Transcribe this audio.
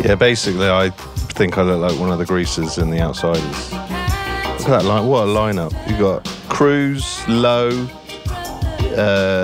Yeah, basically, I think I look like one of the greasers in The Outsiders. Look at that line. What a lineup. You got Cruz, Lowe,